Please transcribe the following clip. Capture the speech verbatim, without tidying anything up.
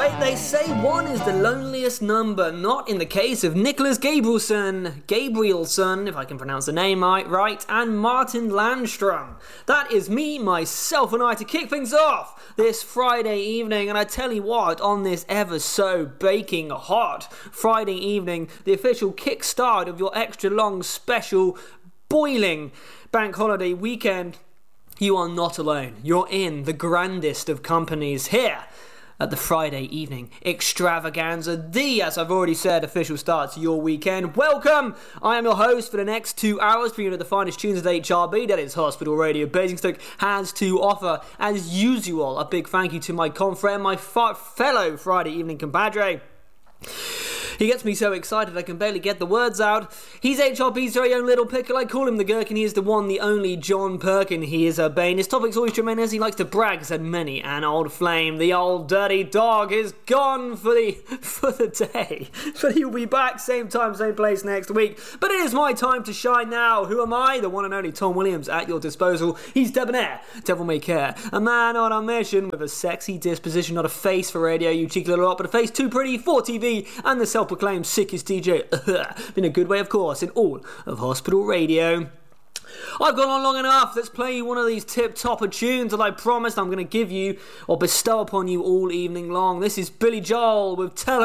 Right, they say one is the loneliest number, not in the case of Nicholas Gabrielson, Gabrielson, if I can pronounce the name right, and Martin Landstrom. That is me, myself, and I to kick things off this Friday evening, and I tell you what, on this ever so baking hot Friday evening, the official kickstart of your extra long special boiling bank holiday weekend, you are not alone. You're in the grandest of companies here at the Friday evening extravaganza, the, as I've already said, official start to your weekend. Welcome! I am your host for the next two hours, bringing you the finest tunes of H R B, that is Hospital Radio Basingstoke, has to offer. As usual, a big thank you to my confrère, my fa- fellow Friday evening compadre. He gets me so excited I can barely get the words out. He's H R B's very own little pickle. I call him the Gherkin. He is the one, the only John Perkin. He is urbane. His topics always tremendous. He likes to brag, said many an old flame. The old dirty dog is gone for the for the day. But he'll be back same time, same place next week. But it is my time to shine now. Who am I? The one and only Tom Williams at your disposal. He's debonair, devil may care. A man on a mission with a sexy disposition, not a face for radio, you cheeky little lot, but a face too pretty for T V, and the self proclaimed sickest D J in a good way, of course, in all of Hospital Radio. I've gone on long enough. Let's play you one of these tip-topper tunes that I promised I'm going to give you or bestow upon you all evening long. This is Billy Joel with Tell Her